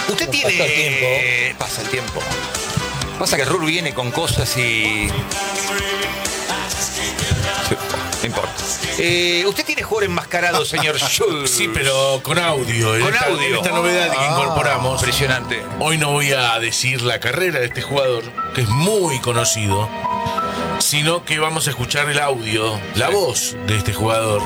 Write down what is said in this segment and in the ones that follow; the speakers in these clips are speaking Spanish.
Usted tiene... Pasa el tiempo. Pasa que Rul viene con cosas y... No importa. Usted tiene jugador enmascarado, señor Schultz. Sí, pero con audio. Con audio. En esta novedad que incorporamos. Impresionante. Hoy no voy a decir la carrera de este jugador, que es muy conocido, sino que vamos a escuchar el audio, la voz de este jugador.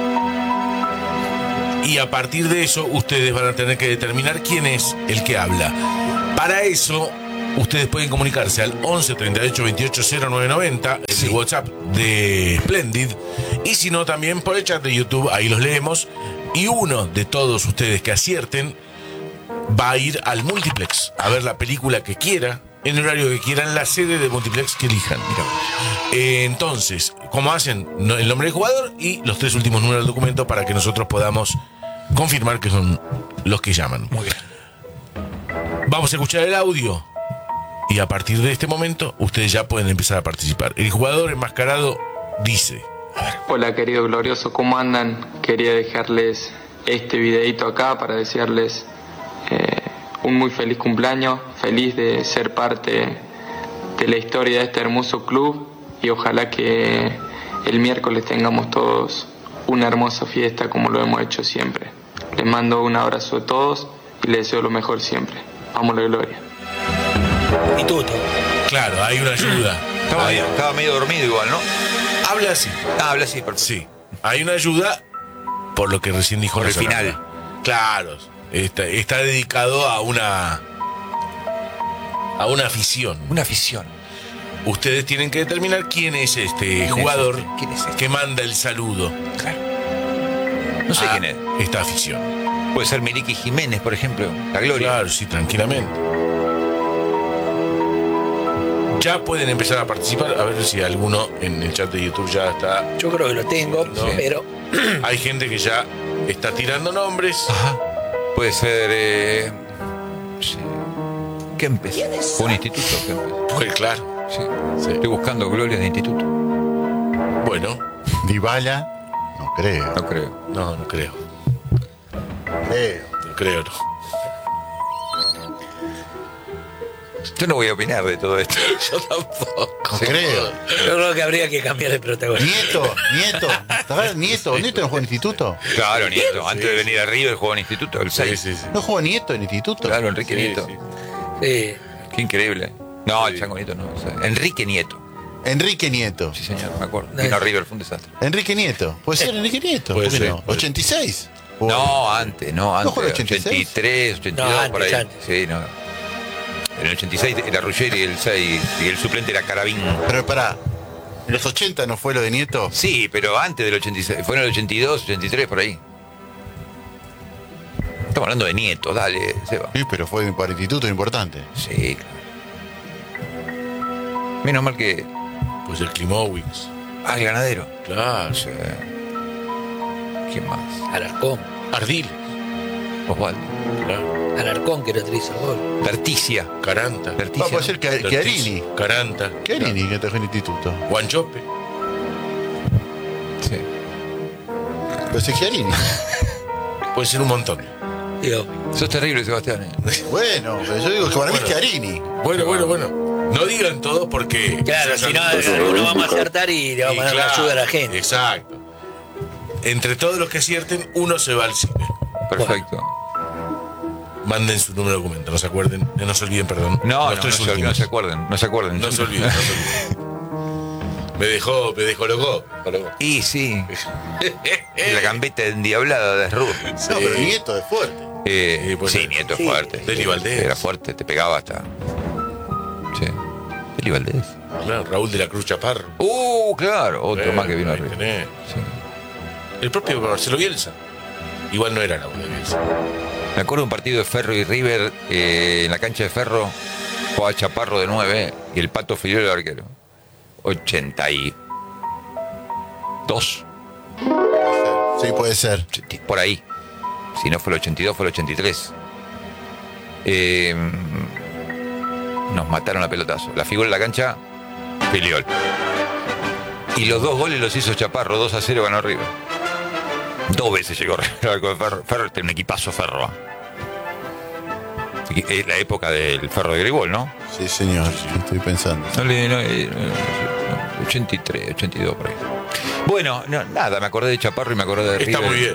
Y a partir de eso, ustedes van a tener que determinar quién es el que habla. Para eso, ustedes pueden comunicarse al 11 38 28 0990, el WhatsApp de Splendid, y si no, también por el chat de YouTube, ahí los leemos. Y uno de todos ustedes que acierten va a ir al multiplex a ver la película que quiera, en el horario que quieran, la sede de multiplex que elijan. Entonces, ¿cómo hacen? El nombre del jugador y los 3 últimos números del documento para que nosotros podamos confirmar que son los que llaman. Muy bien. Vamos a escuchar el audio y a partir de este momento ustedes ya pueden empezar a participar. El jugador enmascarado dice... Hola querido glorioso, ¿cómo andan? Quería dejarles este videito acá para desearles un muy feliz cumpleaños, feliz de ser parte de la historia de este hermoso club y ojalá que el miércoles tengamos todos una hermosa fiesta como lo hemos hecho siempre. Les mando un abrazo a todos y les deseo lo mejor siempre. Vamos a la gloria. Y tú. Claro, hay una ayuda. Estaba medio dormido igual, ¿no? Habla así. Habla así, perfecto. Sí, hay una ayuda por lo que recién dijo. Por el Rosanna. final. Claro, está dedicado a una afición. Una afición. Ustedes tienen que determinar quién es este jugador ¿Quién es este? que manda el saludo. Claro. No sé quién es. Esta afición. Puede ser Miliki Jiménez, por ejemplo. La Gloria. Claro, sí, tranquilamente. Ya pueden empezar a participar, a ver si alguno en el chat de YouTube ya está. Yo creo que lo tengo, No. pero... Hay gente que ya está tirando nombres. Ajá. Puede ser... sí. Kempes. Un instituto, Kempes. Pues claro. Sí. Sí. Estoy buscando glorias de instituto. Bueno, Dybala, no creo. No creo. no creo. Creo. No creo, no. Yo no voy a opinar de todo esto. Yo tampoco. No creo. Yo creo que habría que cambiar de protagonista. Nieto. ¿Nieto no juega en instituto? Claro, Nieto. Antes de venir a River jugó en instituto, el 6. Sí. ¿No juega Nieto en instituto? Claro, Enrique Sí, Nieto. sí. Sí. Qué increíble. No, el Chango Nieto no. O sea, Enrique Nieto. Enrique Nieto. Sí, señor, me acuerdo. Vino a River, fue un desastre. Enrique Nieto. ¿Puede ser Enrique Nieto? Puede ¿Por qué ser, no? puede ser. ¿86? No, antes. ¿No jugó en el 83, 82, No, antes, por ahí. antes. Sí, no. En el 86 era Ruggeri y el 6, y el suplente era Carabín. Pero pará, ¿en los 80 no fue lo de Nieto? Sí, pero antes del 86, fue en el 82, 83, por ahí. Estamos hablando de Nieto, dale, Seba. Sí, pero fue para instituto importante. Sí, claro. Menos mal que... Pues el Klimowicz. Ah, el ganadero. Claro. Sí. ¿Quién más? Alarcón. Ardiles. Osvaldo. Claro. Alarcón que no te hizo el gol. Berticia. Caranta. Berticia. Puede ser Chiarini. Caranta. Chiarini que atajó en instituto. Guanchope. Sí. Puede ser Chiarini. Puede ser un montón. Digo, Sos terrible, Sebastián. Bueno, pero yo digo que para mí es Chiarini. Bueno. No digan todos porque... claro, si no, alguno vamos a acertar y le vamos a dar la ayuda a la gente. Exacto. Entre todos los que acierten, uno se va al cine. Perfecto. Manden su número de documento, no se acuerden, no se olviden, perdón. No, Los no, tres no se últimos. acuerden. No se acuerden. No se olviden. Me dejó loco. Y sí. La gambeta endiablada de Rubén. No, pero Nieto es fuerte. pues, Sí, Nieto es sí. fuerte. Deli Valdés. Era fuerte, te pegaba hasta. Sí. Deli Valdés. Claro, Raúl de la Cruz Chaparro. Claro, otro más que vino ahí arriba. tenés. Sí. El propio Marcelo Bielsa. Igual no era Raúl de Bielsa. Me acuerdo de un partido de Ferro y River en la cancha de Ferro. Jugaba Chaparro de 9 y el Pato Filiol el arquero. 82. Sí, puede ser. Por ahí. Si no fue el 82, fue el 83. Nos mataron a pelotazo. La figura de la cancha, Filiol. Y los 2 goles los hizo Chaparro, 2-0 ganó River. 2 veces llegó al arco de Ferro. Ferro tiene un equipazo Ferro. La época del Ferro de Grigol, ¿no? Sí, señor, estoy pensando. 83, 82 por ahí. Bueno, nada, me acordé de Chaparro y me acordé de River. Está muy bien.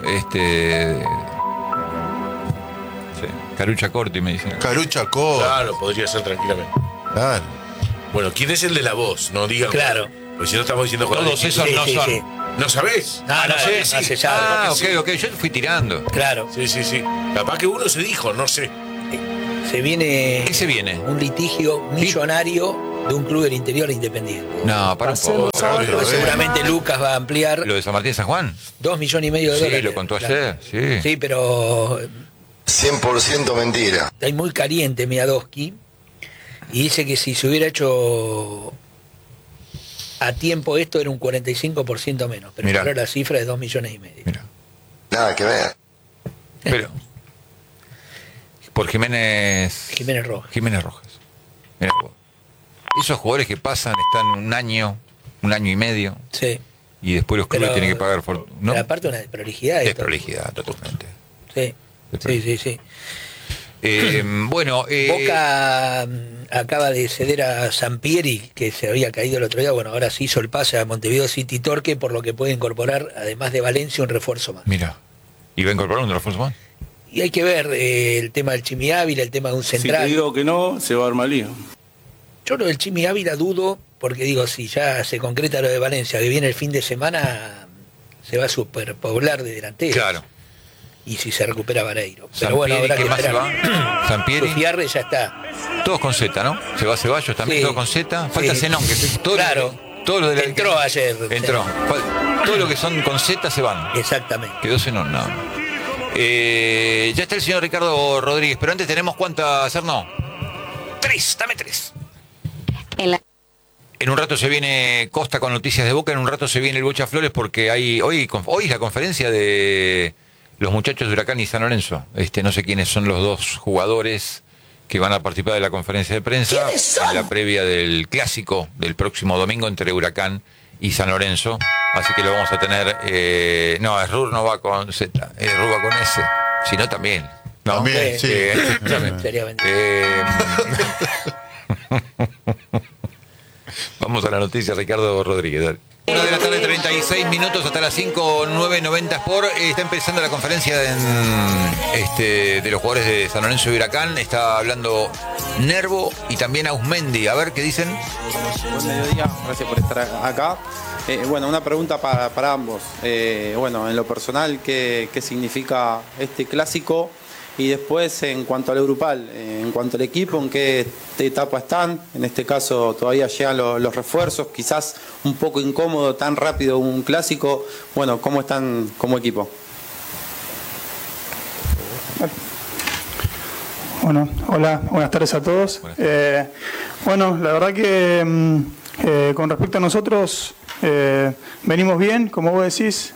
Sí, Carucha Corti me dicen. Carucha Corti. Claro, podría ser tranquilamente. Claro. Bueno, ¿quién es el de la voz? No digan. Claro. Porque si no estamos diciendo Todos esos no son. Sí. ¿No sabés? No sé. sí. No se sabe. Ok, yo fui tirando. Claro. Sí. Capaz que uno se dijo, no sé. Se viene. ¿Qué se viene? Un litigio millonario de un club del interior Independiente. No, para un poco. Seguramente Lucas va a ampliar. ¿Lo de San Martín de San Juan? 2,5 millones de Sí, dólares. lo contó Claro. ayer, sí. Sí, pero 100% mentira. está muy caliente Miadowski y dice que si se hubiera hecho a tiempo esto era un 45% menos, pero Mirá. ahora la cifra es 2,5 millones. Mira. Nada que ver. Pero. Por Jiménez Rojas. Jiménez Rojas. Mirá vos. Esos jugadores que pasan están un año y medio, Sí. y después los clubes Pero- tienen que pagar. ¿No? Pero aparte una desprolijidad. Es esto. prolijidad, totalmente. Sí. Sí. Bueno, Boca acaba de ceder a Sampieri, que se había caído el otro día. Bueno, ahora sí hizo el pase a Montevideo City Torque, por lo que puede incorporar, además de Valencia, un refuerzo más. mira, ¿y va a incorporar un refuerzo más? Y hay que ver el tema del Chimi Ávila, el tema de un Si central. te digo que no, se va a armar lío. Yo lo del Chimi Ávila dudo, porque digo, si ya se concreta lo de Valencia, que viene el fin de semana, se va a superpoblar de delantero. Claro. Y si se recupera Vareiro. Pero bueno, Sampieri, habrá ¿qué que más se esperar. va? Sampieri. Fierre ya está. Todos con Z, ¿no? Se va Ceballos también, Sí. todos con Z. Falta Sí. Zenón, que todo Claro. Todo lo de la, Entró ayer. Entró. Todo lo que son con Z se van. Exactamente. Quedó Zenón, no. Ya está el señor Ricardo Rodríguez, pero antes tenemos cuántas hacer, no. 3, dame 3. En un rato se viene Costa con noticias de Boca, en un rato se viene el Bocha Flores porque hoy es la conferencia de los muchachos de Huracán y San Lorenzo. No sé quiénes son los dos jugadores que van a participar de la conferencia de prensa en la previa del clásico del próximo domingo entre Huracán y San Lorenzo. Así que lo vamos a tener. No, Errur no va con Z, Errur va con S. Si no, también. No, También, sí. también. Sería bendito. Vamos a la noticia, Ricardo Rodríguez. Dale. 1 de la tarde, 36 minutos, hasta las 5, 9:90 por. Está empezando la conferencia de los jugadores de San Lorenzo y Huracán. Está hablando Nervo y también Ausmendi. A ver qué dicen. Buen mediodía, gracias por estar acá. Bueno, una pregunta para ambos. Bueno, en lo personal, ¿qué significa este clásico? Y después, en cuanto al grupal, en cuanto al equipo, ¿en qué etapa están? En este caso, todavía llegan los refuerzos, quizás un poco incómodo, tan rápido un clásico. Bueno, ¿cómo están como equipo? Bueno, hola, buenas tardes a todos. Bueno, la verdad que con respecto a nosotros, venimos bien, como vos decís.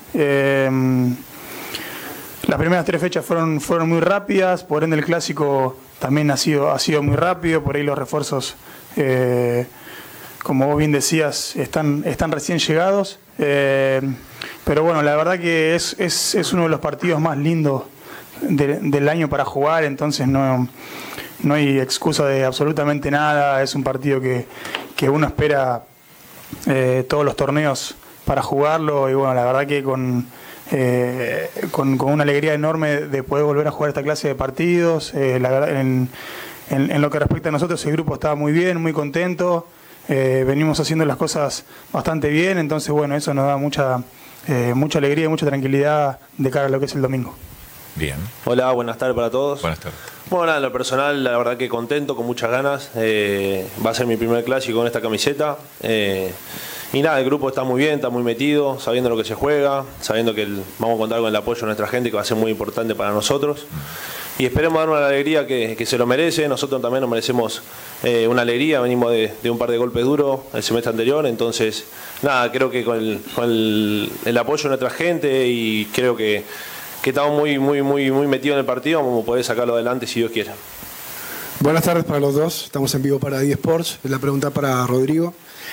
Las primeras 3 fechas fueron muy rápidas, por ende el clásico también ha sido muy rápido, por ahí los refuerzos, como vos bien decías, están recién llegados. Pero bueno, la verdad que es uno de los partidos más lindos del año para jugar, entonces no hay excusa de absolutamente nada. Es un partido que uno espera todos los torneos para jugarlo, y bueno, la verdad que con una alegría enorme de poder volver a jugar esta clase de partidos. La verdad, en lo que respecta a nosotros, el grupo está muy bien, muy contento. Venimos haciendo las cosas bastante bien, entonces bueno, eso nos da mucha alegría y mucha tranquilidad de cara a lo que es el domingo. Bien. Hola, buenas tardes para todos. Buenas tardes. Bueno, nada, en lo personal, la verdad que contento, con muchas ganas. Va a ser mi primer clásico con esta camiseta. Y nada, el grupo está muy bien, está muy metido, sabiendo lo que se juega, sabiendo que vamos a contar con el apoyo de nuestra gente, que va a ser muy importante para nosotros. Y esperemos dar una alegría que se lo merece. Nosotros también nos merecemos una alegría. Venimos de un par de golpes duros el semestre anterior. Entonces, nada, creo que con el apoyo de nuestra gente, y creo que estamos muy metidos en el partido, vamos a poder sacarlo adelante si Dios quiere. Buenas tardes para los dos. Estamos en vivo para eSports. La pregunta para Rodrigo.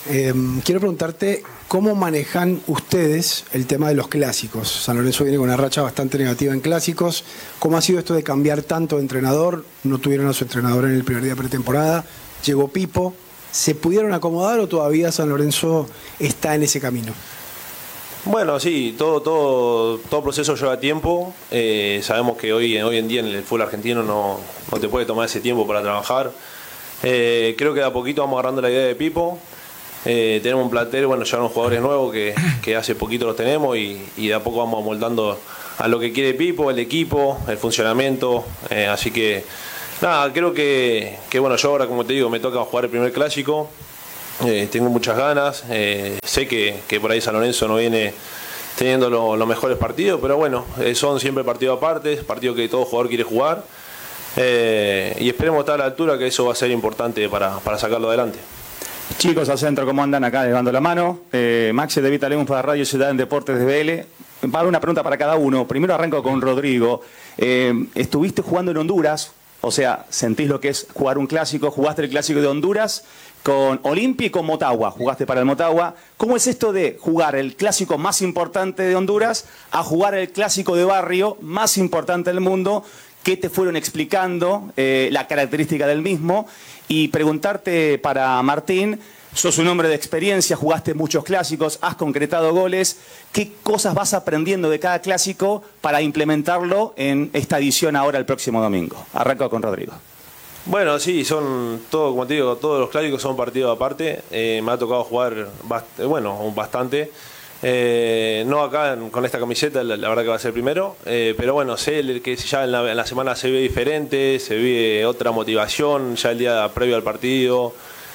Quiero preguntarte cómo manejan ustedes el tema de los clásicos. San Lorenzo viene con una racha bastante negativa en clásicos. ¿Cómo ha sido esto de cambiar tanto de entrenador? No tuvieron a su entrenador en el primer día de pretemporada. Llegó Pipo. ¿Se pudieron acomodar o todavía San Lorenzo está en ese camino? Bueno, sí, todo proceso lleva tiempo. Sabemos que hoy en día en el fútbol argentino no te puede tomar ese tiempo para trabajar. Creo que de a poquito vamos agarrando la idea de Pipo. Tenemos un plantel, bueno, ya unos jugadores nuevos que hace poquito los tenemos y de a poco vamos amoldando a lo que quiere Pipo, el equipo, el funcionamiento. Así que, nada, creo que bueno, yo ahora, como te digo, me toca jugar el primer clásico. Tengo muchas ganas. Sé que por ahí San Lorenzo no viene teniendo los mejores partidos, pero bueno, son siempre partidos aparte, partidos que todo jugador quiere jugar. Y esperemos estar a la altura, que eso va a ser importante para sacarlo adelante. Chicos al centro, ¿cómo andan acá? Levando la mano. Maxi de Vita León para Radio Ciudad en Deportes de BL. Para una pregunta para cada uno. Primero arranco con Rodrigo. Estuviste jugando en Honduras, o sea, sentís lo que es jugar un clásico. Jugaste el clásico de Honduras con Olimpia y con Motagua. Jugaste para el Motagua. ¿Cómo es esto de jugar el clásico más importante de Honduras a jugar el clásico de barrio más importante del mundo? ¿Qué te fueron explicando la característica del mismo? Y preguntarte para Martín, sos un hombre de experiencia, jugaste muchos clásicos, has concretado goles. ¿Qué cosas vas aprendiendo de cada clásico para implementarlo en esta edición ahora el próximo domingo? Arranco con Rodrigo. Bueno, sí, son todo, como te digo, todos los clásicos son partidos aparte. Me ha tocado jugar bastante. No acá con esta camiseta, la verdad que va a ser primero, pero bueno, sé que ya en la semana se ve diferente, se ve otra motivación, ya el día previo al partido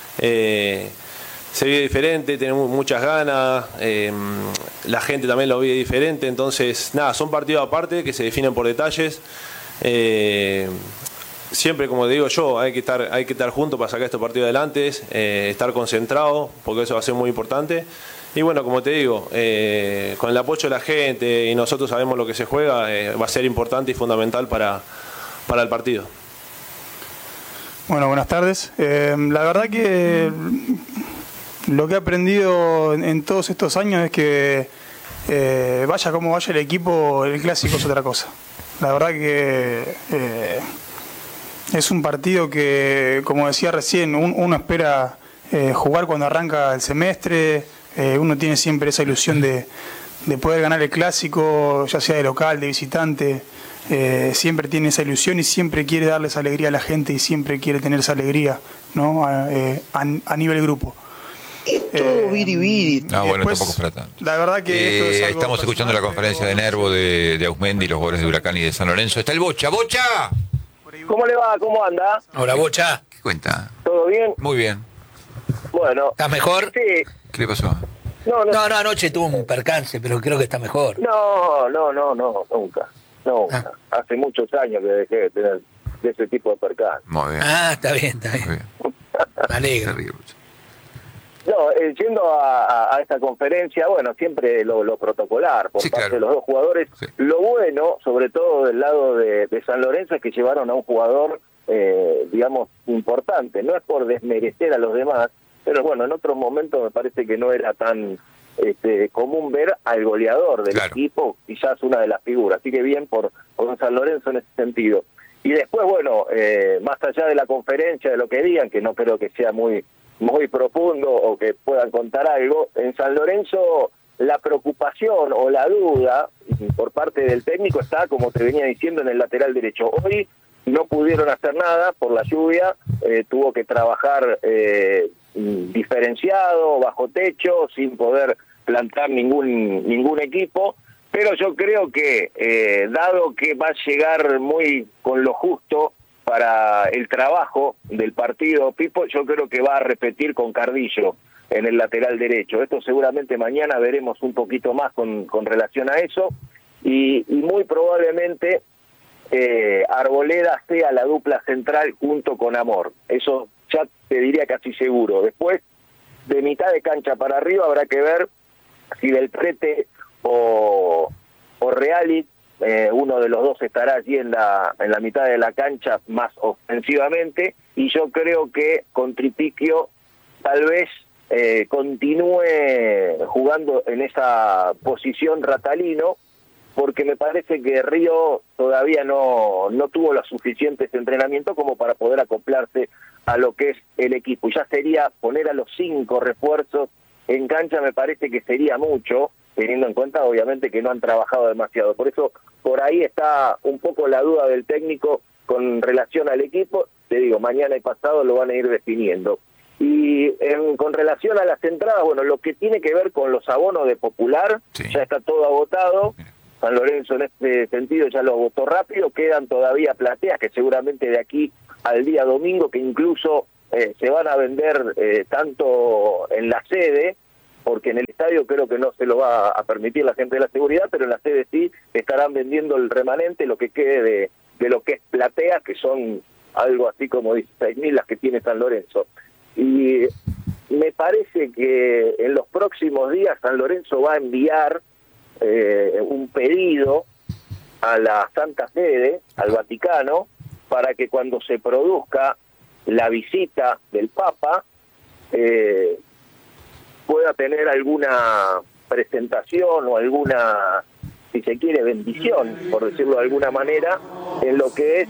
se ve diferente, tenemos muchas ganas, la gente también lo ve diferente, entonces nada, son partidos aparte que se definen por detalles. Siempre, como digo yo, hay que estar juntos para sacar estos partidos adelante, estar concentrados, porque eso va a ser muy importante. Y bueno, como te digo, con el apoyo de la gente y nosotros sabemos lo que se juega, va a ser importante y fundamental para el partido. Bueno, buenas tardes. La verdad que lo que he aprendido en todos estos años es que vaya como vaya el equipo, el clásico es otra cosa. La verdad que es un partido que, como decía recién, uno espera jugar cuando arranca el semestre. Uno tiene siempre esa ilusión de poder ganar el clásico, ya sea de local, de visitante. Siempre tiene esa ilusión y siempre quiere darle esa alegría a la gente y siempre quiere tener esa alegría, ¿no? a nivel grupo. Bueno, tampoco para tanto. La verdad que esto es algo estamos escuchando la conferencia de Nervo de Ausmendi, los jugadores de Huracán y de San Lorenzo. Está el Bocha. ¡Bocha! ¿Cómo le va? ¿Cómo anda? Hola, Bocha. ¿Qué cuenta? ¿Todo bien? Muy bien. Bueno. ¿Estás mejor? Sí. ¿Qué le pasó? No, anoche tuvo un percance, pero creo que está mejor. No, nunca. Hace muchos años que dejé de tener de ese tipo de percance. Muy bien. Está bien. Muy bien. Me alegro. No, yendo a esta conferencia, bueno, siempre lo protocolar por parte de los dos jugadores. Sí. Lo bueno, sobre todo del lado de San Lorenzo, es que llevaron a un jugador, digamos, importante. No es por desmerecer a los demás, pero bueno, en otros momentos me parece que no era tan común ver al goleador del equipo, quizás una de las figuras. Así que bien por San Lorenzo en ese sentido. Y después, bueno, más allá de la conferencia, de lo que digan, que no creo que sea muy profundo o que puedan contar algo, en San Lorenzo la preocupación o la duda por parte del técnico está, como te venía diciendo, en el lateral derecho. Hoy no pudieron hacer nada por la lluvia, tuvo que trabajar diferenciado, bajo techo, sin poder plantar ningún equipo, pero yo creo que dado que va a llegar muy con lo justo para el trabajo del partido Pipo, yo creo que va a repetir con Cardillo en el lateral derecho. Esto seguramente mañana veremos un poquito más con relación a eso, y muy probablemente Arboleda sea la dupla central junto con Amor. Eso ya te diría casi seguro. Después, de mitad de cancha para arriba, habrá que ver si Del Prete o Reali, uno de los dos estará allí en la mitad de la cancha más ofensivamente, y yo creo que con Tripiquio tal vez continúe jugando en esa posición Ratalino, porque me parece que Río todavía no tuvo los suficientes entrenamientos como para poder acoplarse a lo que es el equipo. Y ya sería poner a los 5 refuerzos en cancha, me parece que sería mucho, teniendo en cuenta obviamente que no han trabajado demasiado. Por eso, por ahí está un poco la duda del técnico con relación al equipo. Te digo, mañana y pasado lo van a ir definiendo. Y con relación a las entradas, bueno, lo que tiene que ver con los abonos de Popular, ya está todo agotado. San Lorenzo en este sentido ya lo agotó rápido. Quedan todavía plateas que seguramente de aquí al día domingo, que incluso se van a vender tanto en la sede, porque en el estadio creo que no se lo va a permitir la gente de la seguridad, pero en la sede sí estarán vendiendo el remanente, lo que quede de lo que es platea, que son algo así como 16.000 las que tiene San Lorenzo. Y me parece que en los próximos días San Lorenzo va a enviar un pedido a la Santa Sede, al Vaticano, para que cuando se produzca la visita del Papa pueda tener alguna presentación o alguna, si se quiere, bendición, por decirlo de alguna manera, en lo que es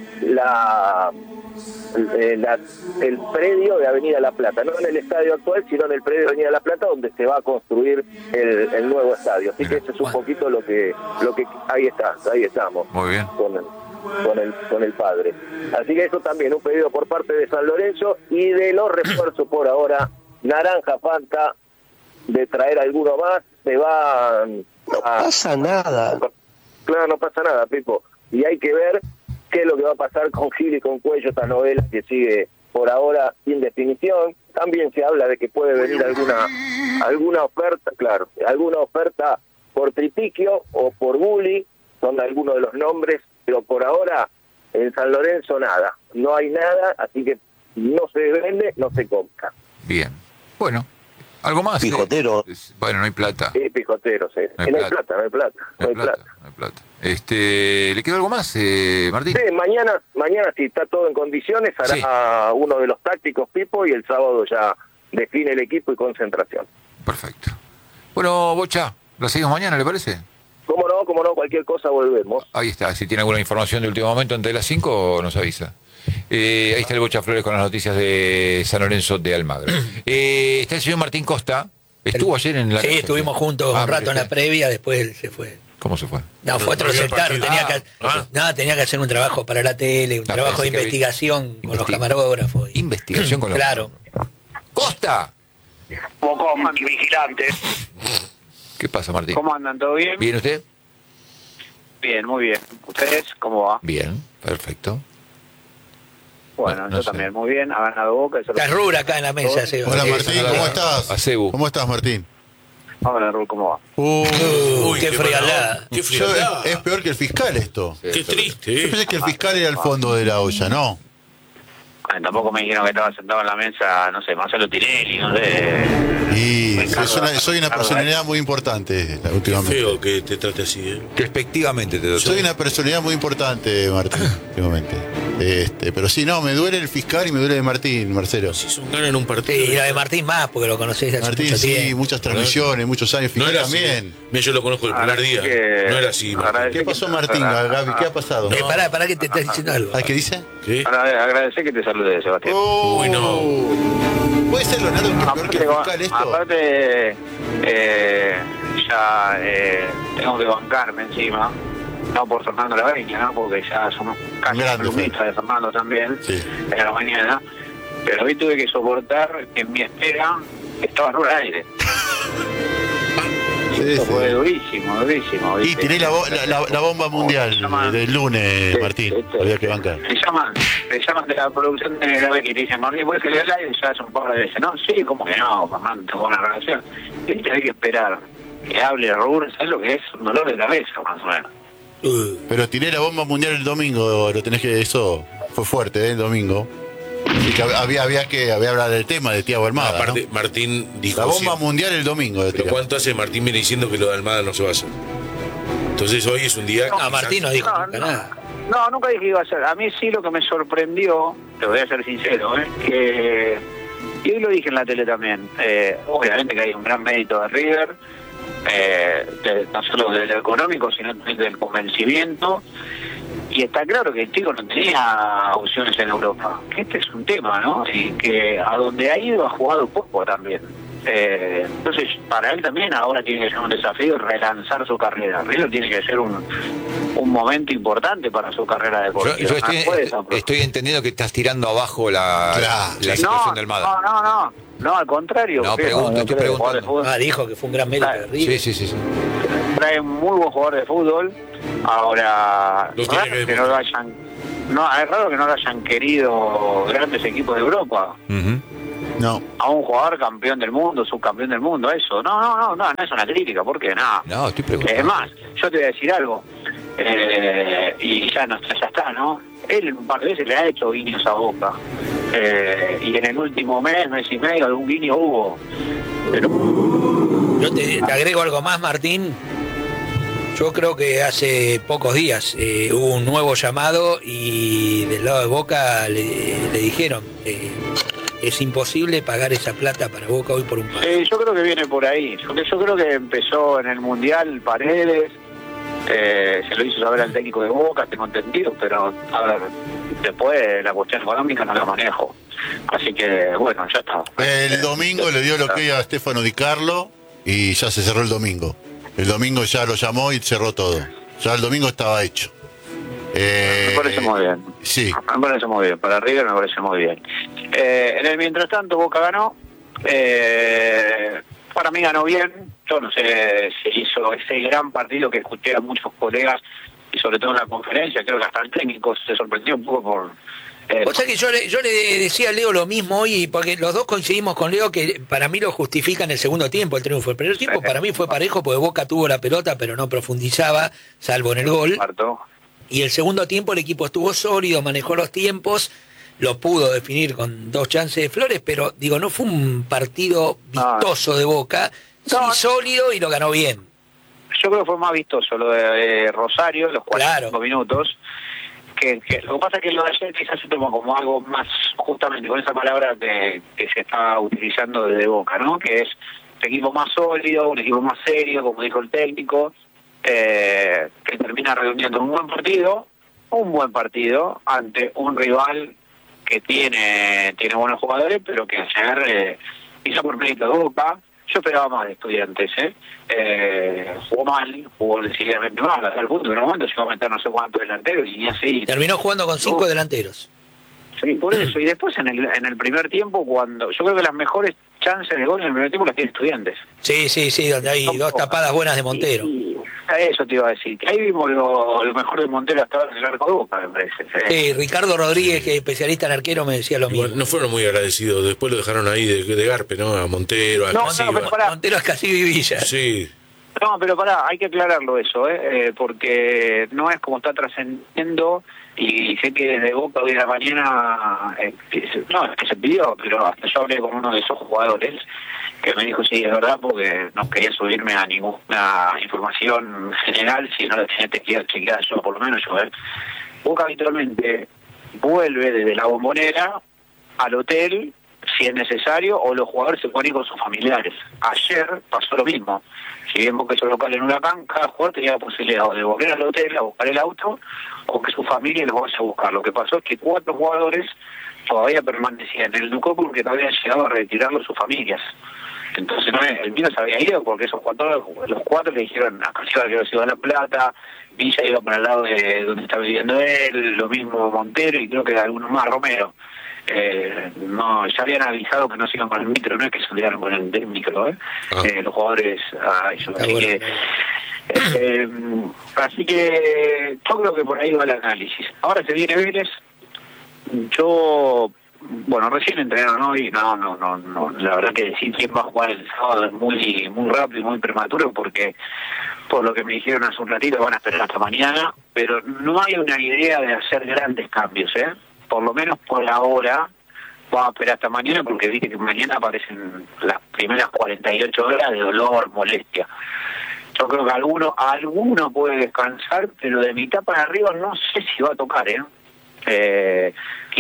el predio de Avenida La Plata, no en el estadio actual, sino en el predio de Avenida La Plata, donde se va a construir el nuevo estadio. Así que eso es un poquito lo que ahí estamos. Muy bien. Con el padre. Así que eso también, un pedido por parte de San Lorenzo, y de los refuerzos por ahora, naranja falta de traer alguno más, se va pasa nada. Claro, no pasa nada, Pipo. Y hay que ver qué es lo que va a pasar con Gil y con Cuello, esta novela que sigue por ahora sin definición. También se habla de que puede venir alguna oferta, claro, alguna oferta por Tripiquio o por Bulli, son algunos de los nombres, pero por ahora en San Lorenzo nada, no hay nada, así que no se vende, no se compra. Bien, bueno, ¿algo más? Pijotero. Bueno, no hay plata. Sí, pijotero, sí. No hay plata. No hay plata. ¿Le quedó algo más, Martín? Sí, mañana si está todo en condiciones, hará uno de los tácticos, Pipo, y el sábado ya define el equipo y concentración. Perfecto. Bueno, Bocha, ¿la seguimos mañana, le parece? Cómo no, cualquier cosa volvemos. Ahí está, si tiene alguna información de último momento antes de las 5, nos avisa. Ahí está el Bocha Flores con las noticias de San Lorenzo de Almagro. Está el señor Martín Costa. ¿Estuvo ayer en la... Sí, estuvimos juntos un rato en la previa, después él se fue. ¿Cómo se fue? No, fue a otro sector, tenía que hacer un trabajo para la tele, un trabajo de investigación con los camarógrafos. ¿Investigación con los Claro. ¡Costa! Como vigilante. ¿Qué pasa, Martín? ¿Cómo andan? ¿Todo bien? ¿Bien usted? Bien, muy bien. ¿Ustedes cómo va? Bien, perfecto. Bueno, yo también, muy bien. Ha ganado Boca. Está Rura acá en la mesa, Seba. Hola, Martín, ¿cómo estás? A Cebu. ¿Cómo estás, Martín? Hola, Rul, ¿cómo va? Uy, qué frialdad. Qué frialdad. Es peor que el fiscal esto. Qué triste. Yo pensé que el fiscal era el fondo de la olla, ¿no? Tampoco me dijeron que estaba sentado en la mesa, no sé, Marcelo Tinelli, no sé. Y soy una personalidad muy importante Qué últimamente. feo que te trate así, ¿eh? Despectivamente te doy. Soy una personalidad muy importante, Martín, últimamente. Pero sí, no, me duele el fiscal y me duele de Martín, Marcelo. Si son ganan un partido. Sí, y la de Martín más, porque lo conocéis hace Martín, mucho sí, tiempo. muchas transmisiones, muchos años, fiscal No era también. Mira, yo lo conozco el primer día. No era así, Martín. ¿Qué pasó, Martín, Gaby? ¿Qué ha pasado? Pará que te estás diciendo algo. ¿Qué dice? ¿Qué? Agradecer que te salude, Sebastián. Uy, no. ¿Puede ser, Leonardo, que es peor que el fiscal esto? Aparte, ya tengo que bancarme encima. No por Fernando Laveña, ¿no? Porque ya somos casi columnistas de Fernando también, en la mañana. Pero hoy tuve que soportar que en mi espera estaba Rura al aire. Esto fue durísimo. Y tiré la bomba mundial del lunes, Martín. Había que bancar. Me llaman de la producción de la Becky y dicen, Martín, ¿puedes salir al aire? Ya hace un par de veces. No, sí, como que no, Fernando, tengo una relación. Y tenés que esperar que hable Rura, ¿sabes lo que es? Un dolor de cabeza, más o menos. Pero tiré la bomba mundial el domingo, lo tenés que... Eso fue fuerte, el domingo. Así que había que hablar del tema de Thiago Almada, aparte, ¿no? Martín dijo... La bomba mundial el domingo. Pero ¿cuánto hace Martín viene diciendo que lo de Almada no se va a hacer? Entonces hoy es un día... No, Martín no dijo nada. No, nunca dije que iba a ser. A mí sí lo que me sorprendió, te voy a ser sincero, que Y hoy lo dije en la tele también. Obviamente que hay un gran mérito de River, no solo del económico, sino también del convencimiento. Y está claro que el chico no tenía opciones en Europa. Que este es un tema, ¿no? Y que a donde ha ido ha jugado poco también. Entonces, para él también ahora tiene que ser un desafío relanzar su carrera. River tiene que ser un momento importante para su carrera deportiva. Yo estoy entendiendo que estás tirando abajo la situación del Mada. No, al contrario. No, estoy preguntando. Dijo que fue un gran mérito de River. Sí. Trae un muy buen jugador de fútbol. Ahora, es raro que no lo hayan querido grandes equipos de Europa. No. A un jugador campeón del mundo, subcampeón del mundo, eso. No es una crítica, ¿por qué? No, estoy preguntando. Es más, yo te voy a decir algo, y ya está, ¿no? Él un par de veces le ha hecho guiños a Boca, y en el último mes y medio algún guiño hubo. Pero... Yo te agrego algo más, Martín. Yo creo que hace pocos días hubo un nuevo llamado y del lado de Boca le dijeron... es imposible pagar esa plata para Boca hoy por un pase. Yo creo que viene por ahí. Yo creo que empezó en el Mundial Paredes, se lo hizo saber al técnico de Boca, tengo entendido, pero a ver, después la cuestión económica no la manejo. Así que, bueno, ya está. El domingo le dio lo que a Stefano Di Carlo y ya se cerró el domingo. El domingo ya lo llamó y cerró todo. Ya el domingo estaba hecho. Me parece muy bien. Sí. Me parece muy bien. Para River me parece muy bien. En el mientras tanto, Boca ganó. Para mí ganó bien. Yo no sé si hizo ese gran partido que escuché a muchos colegas y sobre todo en la conferencia. Creo que hasta el técnico se sorprendió un poco por... O sea que yo le decía a Leo lo mismo hoy, porque los dos coincidimos con Leo que para mí lo justifica en el segundo tiempo el triunfo. El primer tiempo para mí fue parejo porque Boca tuvo la pelota pero no profundizaba, salvo en el gol. Y el segundo tiempo el equipo estuvo sólido, manejó los tiempos, lo pudo definir con 2 chances de Flores, pero digo, no fue un partido vistoso de Boca, sí sólido y lo ganó bien. Yo creo que fue más vistoso lo de Rosario, los 45 minutos. Que lo que pasa es que lo de ayer quizás se toma como algo más, justamente con esa palabra que se está utilizando desde Boca, ¿no? Que es un equipo más sólido, un equipo más serio, como dijo el técnico, que termina reuniendo un buen partido ante un rival que tiene buenos jugadores, pero que ayer hizo por mérito de Boca. Yo esperaba más de Estudiantes, jugó decididamente mal, hasta el punto que en un momento se iba a meter no sé cuántos delanteros y así. Terminó jugando con 5 delanteros. Sí, por eso. Y después en el primer tiempo, cuando yo creo que las mejores chances de gol en el primer tiempo las tiene Estudiantes. Sí, donde hay 2 tapadas buenas de Montero. Eso te iba a decir, que ahí vimos lo mejor de Montero hasta ahora en el arco de Boca, me parece. Sí, Ricardo Rodríguez, que es especialista en arquero, me decía lo mismo. Bueno, no fueron muy agradecidos, después lo dejaron ahí de Garpe, ¿no? A Montero, a Montero es Casillo y Villa. Sí. No, pero pará, hay que aclararlo eso, porque no es como está trascendiendo, y sé que desde Boca hoy de la mañana, no, es que se pidió, pero hasta yo hablé con uno de esos jugadores, que me dijo, sí, es verdad, porque no quería subirme a ninguna información general, si no la tenía que chequear yo, por lo menos yo. Boca habitualmente vuelve desde la Bombonera al hotel, si es necesario, o los jugadores se pueden ir con sus familiares. Ayer pasó lo mismo. Si bien Boca hizo local en Huracán, cada jugador tenía la posibilidad de volver al hotel a buscar el auto, o que su familia los vaya a buscar. Lo que pasó es que 4 jugadores todavía permanecían en el Ducó porque no habían llegado a retirarlo sus familias. Entonces el mío se había ido porque los 4 le dijeron a Casilla que había ido a La Plata, Villa iba para el lado de donde está viviendo él, lo mismo Montero y creo que algunos más, Romero. No, ya habían avisado que no se iban con el micro, no es que se olvidaron con el micro, los jugadores a eso. Así que yo creo que por ahí va el análisis. Ahora se viene Vélez. Recién entrenaron hoy, no, la verdad que decir quién va a jugar el sábado es muy rápido y muy prematuro porque por lo que me dijeron hace un ratito van a esperar hasta mañana, pero no hay una idea de hacer grandes cambios, por lo menos por ahora vamos a esperar hasta mañana porque viste que mañana aparecen las primeras 48 horas de dolor, molestia. Yo creo que alguno puede descansar, pero de mitad para arriba no sé si va a tocar, quizás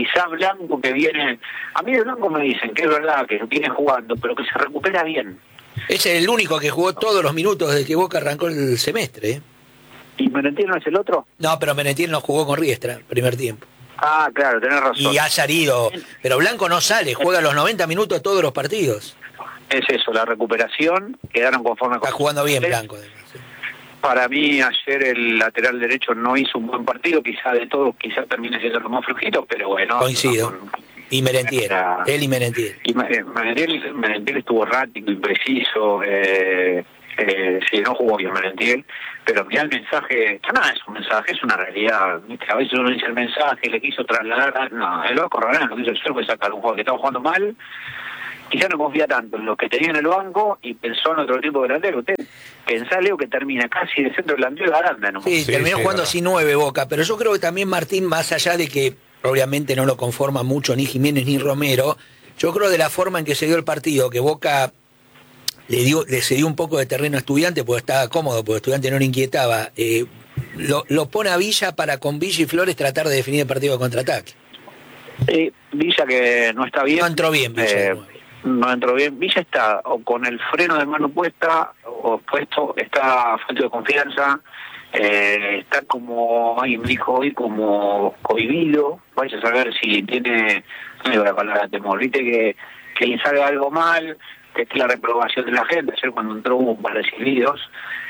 quizá Blanco que viene, a mí de Blanco me dicen que es verdad que viene jugando, pero que se recupera bien. Es el único que jugó todos los minutos desde que Boca arrancó el semestre, ¿eh? ¿Y Merentiel no es el otro? No, pero Merentiel no jugó con Riestra el primer tiempo. Ah, claro, tenés razón. Y ha salido, pero Blanco no sale, juega los 90 minutos todos los partidos. Es eso, la recuperación, quedaron conformes con... Está jugando bien Blanco. Para mí ayer el lateral derecho no hizo un buen partido, quizá de todos, quizá termine siendo lo más flojito, pero bueno. Coincido. Y Merentiel, él y Merentiel. Y Merentiel estuvo errático, impreciso, sí, no jugó bien Merentiel, pero mirá el mensaje, nada es un mensaje, es una realidad. A veces uno dice el mensaje, le quiso trasladar, no, el Vasco Rabanal lo que hizo ayer fue sacar un juego que estaba jugando mal. Quizá no confía tanto en los que tenía en el banco y pensó en otro tipo de delantero. Usted pensá, Leo, que termina casi de centro delantero de Aranda, ¿no? Sí, terminó jugando así 9 Boca, pero yo creo que también Martín, más allá de que obviamente no lo conforma mucho ni Jiménez ni Romero, yo creo de la forma en que se dio el partido, que Boca le cedió un poco de terreno a Estudiante porque estaba cómodo, porque Estudiante no le inquietaba, lo pone a Villa para con Villa y Flores tratar de definir el partido de contraataque. Villa que no está bien. No entró bien Villa. No entró bien. Villa está o con el freno de mano puesto, está falto de confianza, está como alguien me dijo hoy, como cohibido. Vaya a saber si tiene, no digo la palabra temor, viste que le salga algo mal, que es la reprobación de la gente. Ayer cuando entró hubo un par de silbidos,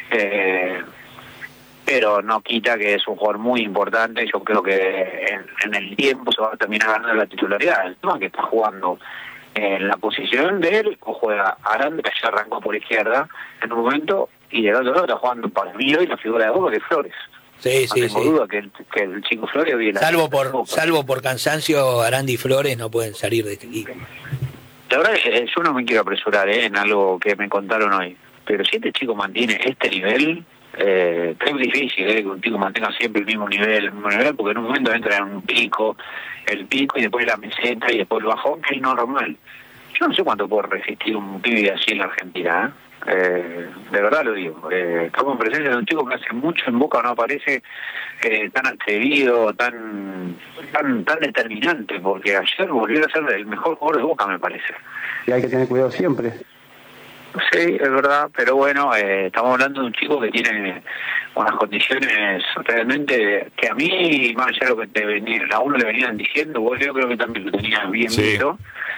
pero no quita que es un jugador muy importante. Yo creo que en el tiempo se va a terminar ganando la titularidad. El tema que está jugando en la posición de él, o juega Aranda, que ya arrancó por izquierda en un momento, y del otro lado está jugando para mí y la figura de Boca, que es Flores. Sí, no tengo duda que el chico Flores viene. Salvo por cansancio, Aranda y Flores no pueden salir de este equipo. La verdad es que yo no me quiero apresurar en algo que me contaron hoy, pero si este chico mantiene este nivel, es difícil que un chico mantenga siempre el mismo nivel, porque en un momento entra en un pico, el pico y después la meseta y después el bajón, que es normal. Yo no sé cuánto puede resistir un pibe así en la Argentina, de verdad lo digo. Estamos en presencia de un chico que hace mucho en Boca no aparece tan atrevido, tan determinante, porque ayer volvió a ser el mejor jugador de Boca, me parece. Y hay que tener cuidado siempre. Sí, es verdad, pero bueno, estamos hablando de un chico que tiene unas condiciones realmente que a mí, más allá de lo que a uno le venían diciendo, vos yo creo que también lo tenías bien visto,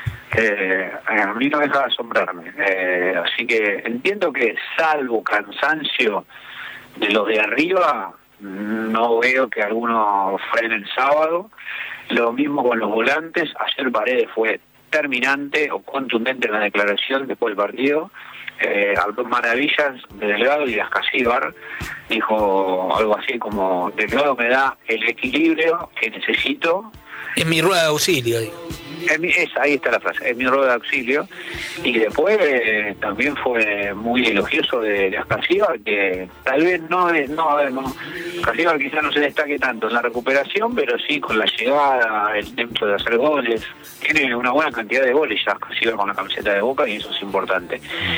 a mí no deja de asombrarme. Así que entiendo que salvo cansancio de los de arriba, no veo que alguno frene el sábado. Lo mismo con los volantes. Ayer Paredes fue terminante o contundente en la declaración después del partido. Habló maravillas de Delgado y de Ascasíbar. Dijo algo así como: Delgado me da el equilibrio que necesito. Es mi rueda de auxilio, digo. Ahí está la frase, es mi rueda de auxilio. Y después también fue muy elogioso de Ascasíbar, que tal vez no. Ascasíbar quizás no se destaque tanto en la recuperación, pero sí con la llegada, el tiempo de hacer goles. Tiene una buena cantidad de goles ya Ascasíbar con la camiseta de Boca, y eso es importante.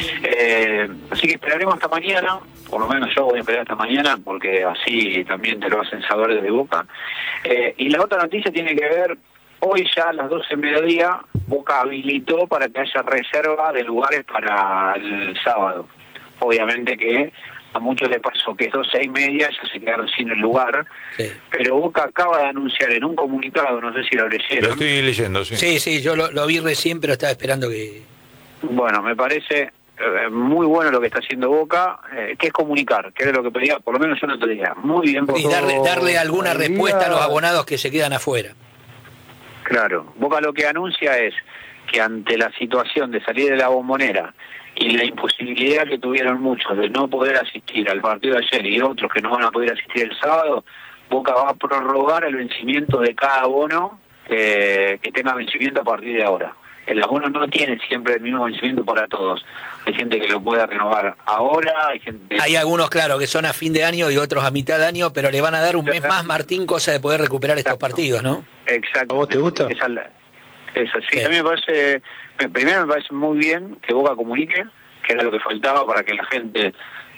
Así que esperaremos hasta mañana, por lo menos yo voy a esperar hasta mañana, porque así también te lo hacen saber desde Boca. Y la otra noticia tiene que ver: hoy ya a las 12 del mediodía, Boca habilitó para que haya reserva de lugares para el sábado. Obviamente que a muchos les pasó que 12:30 ya se quedaron sin el lugar, sí. Pero Boca acaba de anunciar en un comunicado, no sé si lo leyeron. Lo estoy leyendo, sí. Sí, yo lo vi recién, pero estaba esperando que... Bueno, me parece muy bueno lo que está haciendo Boca, que es comunicar, que es lo que pedía, por lo menos yo no te diría. Muy bien. Y darle alguna respuesta a los abonados que se quedan afuera. Claro, Boca lo que anuncia es que ante la situación de salir de la Bombonera y la imposibilidad que tuvieron muchos de no poder asistir al partido de ayer y otros que no van a poder asistir el sábado, Boca va a prorrogar el vencimiento de cada abono que tenga vencimiento a partir de ahora. El abono no tiene siempre el mismo vencimiento para todos. Hay gente que lo puede renovar ahora, hay algunos, claro, que son a fin de año y otros a mitad de año, pero le van a dar un mes más, Martín, cosa de poder recuperar estos partidos, ¿no? Exacto. ¿A vos te gusta? Eso sí. A mí me parece, primero me parece muy bien que Boca comunique, que era lo que faltaba para que la gente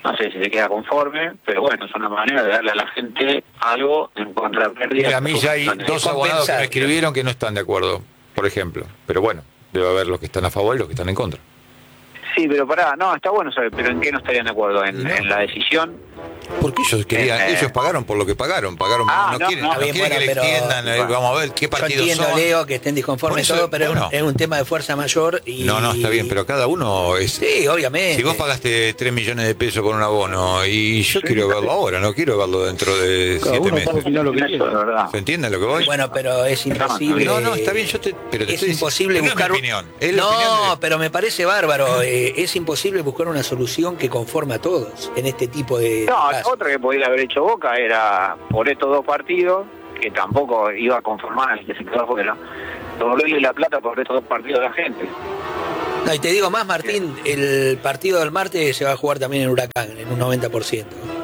no sé si se queda conforme, pero bueno, es una manera de darle a la gente algo en contra de pérdidas. A mí ya hay dos abogados que me escribieron que no están de acuerdo, por ejemplo. Pero bueno, debe haber los que están a favor y los que están en contra. Sí, pero no, está bueno saber, pero ¿en qué no estarían de acuerdo? ¿En la decisión? Porque ellos querían, ellos pagaron por lo que pagaron, no quieren que le extiendan, vamos a ver qué partidos yo entiendo, son. Leo, que estén disconformes todo, pero es un tema de fuerza mayor y... No, está bien, pero cada uno es... Sí, obviamente. Si vos pagaste 3 millones de pesos por un abono y yo quiero verlo ahora, no quiero verlo dentro de 7 meses. ¿Se entiende lo que voy? Bueno, pero es imposible... No, está bien, pero es imposible buscar... Pero me parece bárbaro, es imposible buscar una solución que conforme a todos en este tipo de... No, la otra que podría haber hecho Boca era por estos 2 partidos, que tampoco iba a conformar al que se quedó afuera, devolverle la plata por estos 2 partidos a la gente. No, y te digo más, Martín, el partido del martes se va a jugar también en Huracán, en un 90%.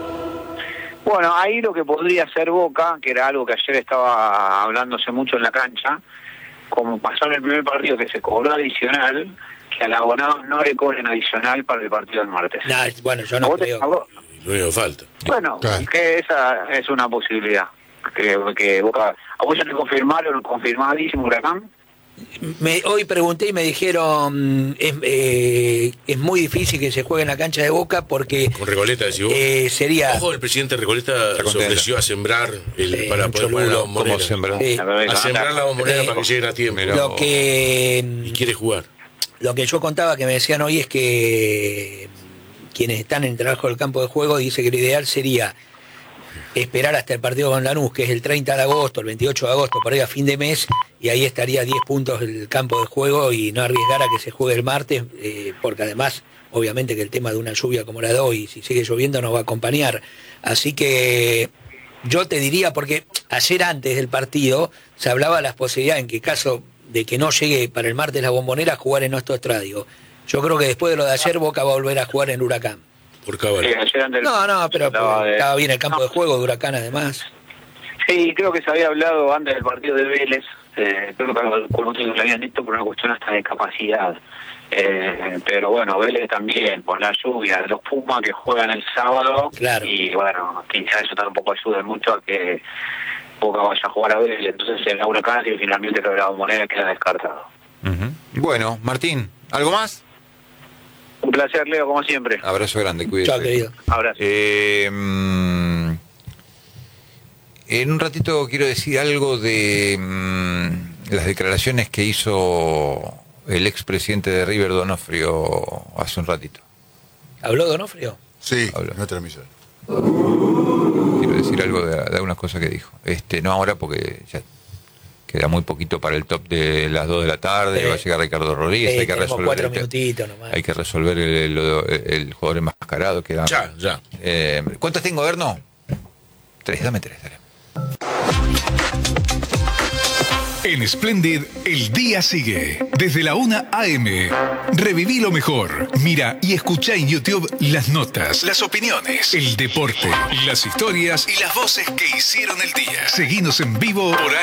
Bueno, ahí lo que podría hacer Boca, que era algo que ayer estaba hablándose mucho en la cancha, como pasó en el primer partido que se cobró adicional, que al abonado no le cobren adicional para el partido del martes. No, bueno, yo no creo. No falta. Bueno, claro. Que esa es una posibilidad. Que Boca... ¿A vos ya te confirmaron, confirmadísimo Huracán? Hoy pregunté y me dijeron es muy difícil que se juegue en la cancha de Boca porque... Con Recoleta, decís vos. Sería... Ojo, el presidente Recoleta se ofreció a sembrar para poder poner la bombonera. ¿Cómo sembrar? A sembrar la bombonera para que lleguen a tiempo. Y quiere jugar. Lo que yo contaba que me decían hoy es que quienes están en el trabajo del campo de juego dice que lo ideal sería esperar hasta el partido con Lanús, que es el 30 de agosto, el 28 de agosto, por ahí a fin de mes, y ahí estaría 10 puntos el campo de juego y no arriesgar a que se juegue el martes, porque además, obviamente que el tema de una lluvia como la de hoy, si sigue lloviendo, nos va a acompañar. Así que yo te diría, porque ayer antes del partido se hablaba de las posibilidades en que caso de que no llegue para el martes la bombonera, jugar en nuestro estadio. Yo creo que después de lo de ayer, Boca va a volver a jugar en Huracán. Por cabal. No, pero estaba bien el campo de juego de Huracán además. Sí, creo que se había hablado antes del partido de Vélez, creo que lo habían dicho por una cuestión hasta de capacidad. Pero bueno, Vélez también, por la lluvia, los Pumas que juegan el sábado, claro. Y bueno, quizá eso tampoco ayuda mucho a que Boca vaya a jugar a Vélez, entonces en la Huracán y finalmente la bombonera queda descartado. Bueno, Martín, ¿algo más? Un placer, Leo, como siempre. Abrazo grande, cuídese. Chao, querido. Abrazo. En un ratito quiero decir algo de las declaraciones que hizo el expresidente de River, Donofrio, hace un ratito. ¿Habló Donofrio? Sí, habló. No transmisión. Quiero decir algo de algunas cosas que dijo. No ahora porque ya queda muy poquito para el top de las 2 de la tarde, va a llegar Ricardo Rodríguez, hay que resolver 4 minutitos nomás. Hay que resolver el jugador enmascarado que Ya. ¿Cuántas tengo, Erno? 3, dame 3, dale. En Splendid, el día sigue. Desde la 1 a.m. Reviví lo mejor. Mira y escucha en YouTube las notas, las opiniones, el deporte, las historias y las voces que hicieron el día. Seguinos en vivo por ahí.